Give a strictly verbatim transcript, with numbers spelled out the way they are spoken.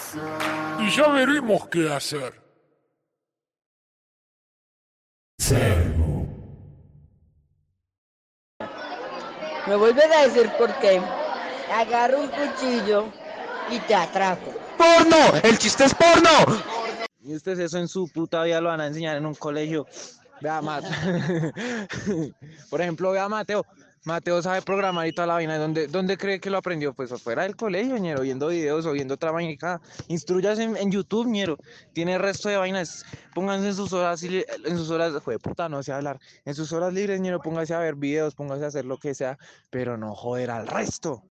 Y ya veremos qué hacer. Sermo. Me vuelves a decir por qué. Agarro un cuchillo y te atraco. ¡Porno! ¡El chiste es porno! Y ustedes eso en su puta vida lo van a enseñar en un colegio. Vea, Mat. Por ejemplo, vea a Mateo. Mateo sabe programar y toda la vaina. ¿Dónde, dónde cree que lo aprendió? Pues afuera del colegio, ñero, viendo videos o viendo otra vaina. Instruyase en, en YouTube, ñero. Tiene el resto de vainas. Pónganse en sus horas, en sus horas, joder, puta, no sé hablar. En sus horas libres, ñero, póngase a ver videos, póngase a hacer lo que sea, pero no joder al resto.